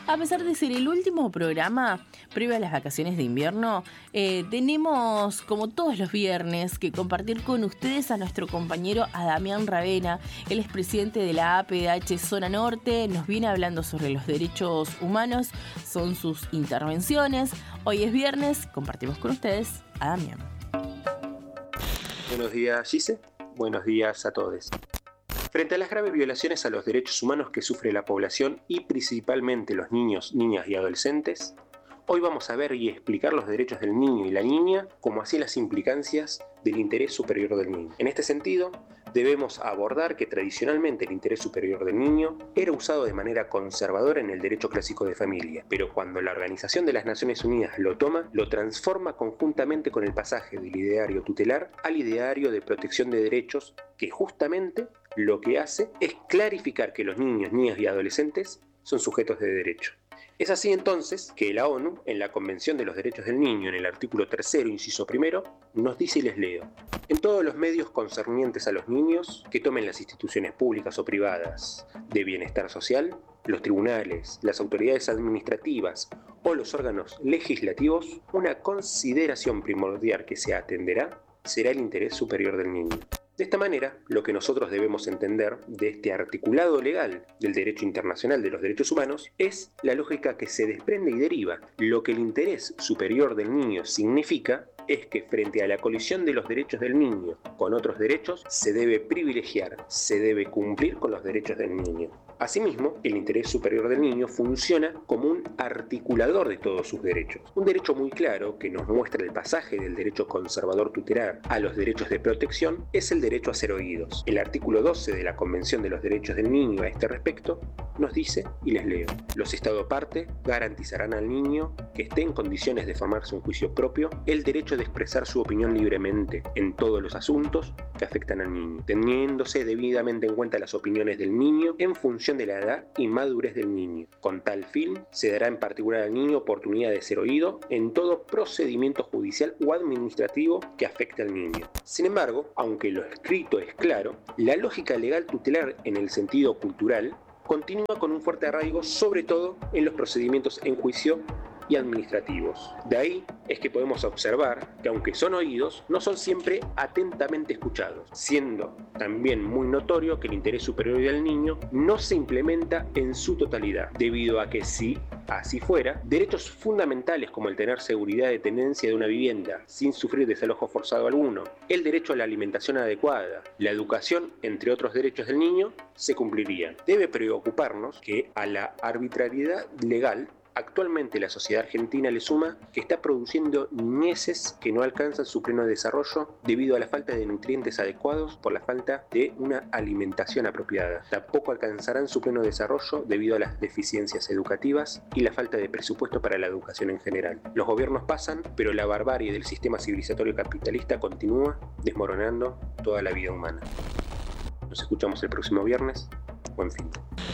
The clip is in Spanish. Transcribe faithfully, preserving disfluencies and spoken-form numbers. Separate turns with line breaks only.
A pesar de ser el último programa previo a las vacaciones de invierno, eh, tenemos, como todos los viernes, que compartir con ustedes a nuestro compañero a Damián Ravena. Él es presidente de la A P D H Zona Norte, nos viene hablando sobre los derechos humanos, son sus intervenciones. Hoy es viernes, compartimos con ustedes a Damián.
Buenos días, Gise. Buenos días a todos. Frente a las graves violaciones a los derechos humanos que sufre la población y principalmente los niños, niñas y adolescentes, hoy vamos a ver y explicar los derechos del niño y la niña, como así las implicancias del interés superior del niño. En este sentido, debemos abordar que tradicionalmente el interés superior del niño era usado de manera conservadora en el derecho clásico de familia, pero cuando la Organización de las Naciones Unidas lo toma, lo transforma conjuntamente con el pasaje del ideario tutelar al ideario de protección de derechos, que justamente lo que hace es clarificar que los niños, niñas y adolescentes son sujetos de derecho. Es así entonces que la ONU, en la Convención de los Derechos del Niño, en el artículo tercero, inciso primero, nos dice y les leo: en todos los medios concernientes a los niños que tomen las instituciones públicas o privadas de bienestar social, los tribunales, las autoridades administrativas o los órganos legislativos, una consideración primordial que se atenderá será el interés superior del niño. De esta manera, lo que nosotros debemos entender de este articulado legal del derecho internacional de los derechos humanos es la lógica que se desprende y deriva. Lo que el interés superior del niño significa es que frente a la colisión de los derechos del niño con otros derechos, se debe privilegiar, se debe cumplir con los derechos del niño. Asimismo, el interés superior del niño funciona como un articulador de todos sus derechos. Un derecho muy claro que nos muestra el pasaje del derecho conservador tutelar a los derechos de protección es el derecho a ser oídos. El artículo doce de la Convención de los Derechos del Niño a este respecto nos dice, y les leo: los Estados parte garantizarán al niño que esté en condiciones de formarse un juicio propio el derecho de expresar su opinión libremente en todos los asuntos que afectan al niño, teniéndose debidamente en cuenta las opiniones del niño en función de la edad y madurez del niño. Con tal fin, se dará en particular al niño oportunidad de ser oído en todo procedimiento judicial o administrativo que afecte al niño. Sin embargo, aunque lo escrito es claro, la lógica legal tutelar en el sentido cultural continúa con un fuerte arraigo, sobre todo en los procedimientos en juicio y administrativos. De ahí es que podemos observar que aunque son oídos, no son siempre atentamente escuchados, siendo también muy notorio que el interés superior del niño no se implementa en su totalidad, debido a que si así fuera, derechos fundamentales como el tener seguridad de tenencia de una vivienda sin sufrir desalojo forzado alguno, el derecho a la alimentación adecuada, la educación, entre otros derechos del niño, se cumplirían. Debe preocuparnos que a la arbitrariedad legal actualmente la sociedad argentina le suma que está produciendo niñeces que no alcanzan su pleno desarrollo debido a la falta de nutrientes adecuados por la falta de una alimentación apropiada. Tampoco alcanzarán su pleno desarrollo debido a las deficiencias educativas y la falta de presupuesto para la educación en general. Los gobiernos pasan, pero la barbarie del sistema civilizatorio capitalista continúa desmoronando toda la vida humana. Nos escuchamos el próximo viernes. Buen fin.